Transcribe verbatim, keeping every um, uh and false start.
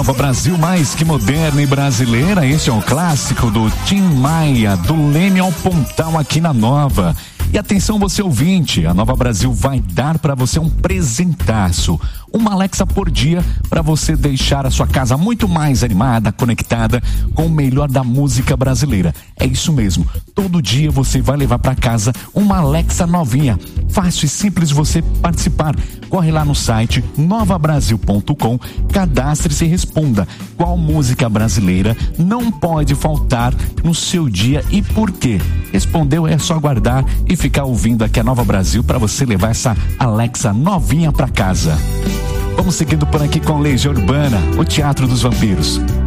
Nova Brasil mais que moderna e brasileira. Esse é um clássico do Tim Maia, do Leme ao Pontal aqui na Nova. E atenção você ouvinte, a Nova Brasil vai dar para você um presentaço. Uma Alexa por dia para você deixar a sua casa muito mais animada, conectada com o melhor da música brasileira. É isso mesmo, todo dia você vai levar para casa uma Alexa novinha. Fácil e simples você participar. Corre lá no site nova brasil ponto com, cadastre-se e responda qual música brasileira não pode faltar no seu dia e por quê. Respondeu, é só aguardar e ficar ouvindo aqui a Nova Brasil para você levar essa Alexa novinha para casa. Vamos seguindo por aqui com Legião Urbana, o Teatro dos Vampiros.